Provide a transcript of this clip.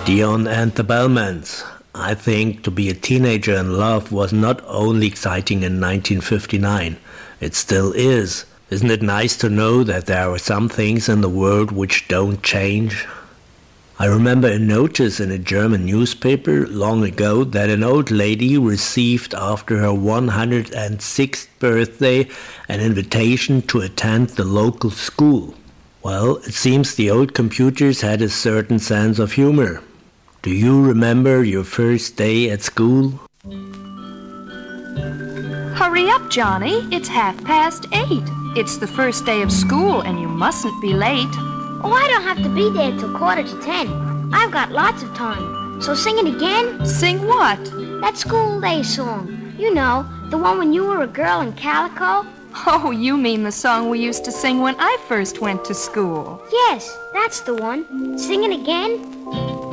Dion and the Bellmans. I think to be a teenager in love was not only exciting in 1959, it still is. Isn't it nice to know that there are some things in the world which don't change? I remember a notice in a German newspaper long ago that an old lady received after her 106th birthday an invitation to attend the local school. Well, it seems the old computers had a certain sense of humor. Do you remember your first day at school? Hurry up, Johnny. It's 8:30. It's the first day of school and you mustn't be late. Oh, I don't have to be there till 9:45. I've got lots of time. So sing it again. Sing what? That school day song. You know, the one when you were a girl in calico. Oh, you mean the song we used to sing when I first went to school. Yes, that's the one. Sing it again.